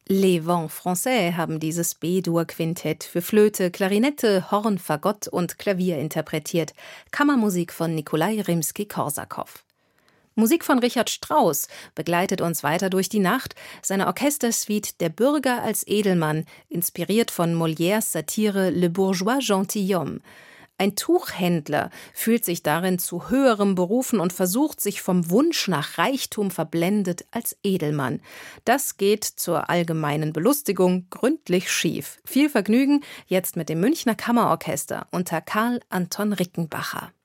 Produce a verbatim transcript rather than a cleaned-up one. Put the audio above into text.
Les Vents Français haben dieses B-Dur-Quintett für Flöte, Klarinette, Horn, Fagott und Klavier interpretiert. Kammermusik von Nikolai Rimski-Korsakow. Musik von Richard Strauss begleitet uns weiter durch die Nacht. Seine Orchestersuite Der Bürger als Edelmann, inspiriert von Molières Satire Le Bourgeois Gentilhomme. Ein Tuchhändler fühlt sich darin zu höherem berufen und versucht, sich vom Wunsch nach Reichtum verblendet als Edelmann. Das geht zur allgemeinen Belustigung gründlich schief. Viel Vergnügen jetzt mit dem Münchner Kammerorchester unter Karl Anton Rickenbacher.